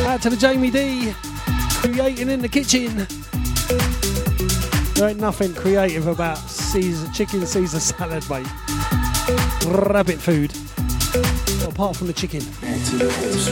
Out to the Jamie D, creating in the kitchen. There ain't nothing creative about chicken Caesar salad, mate. Rabbit food. Apart from the chicken.